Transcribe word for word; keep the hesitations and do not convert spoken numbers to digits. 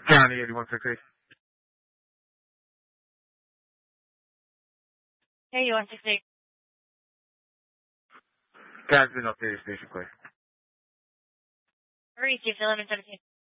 County eighty-one sixty. Hey, one sixty. Guys, been updated station, please. Receive eleven seventeen.